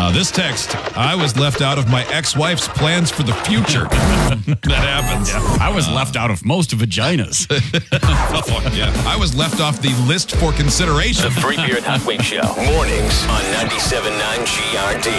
This text, I was left out of my ex-wife's plans for the future. That happens. Yeah, I was left out of most vaginas. Oh, yeah. I was left off the list for consideration. The Free Beer and Hot Wings Show. Mornings on 97.9 GRD.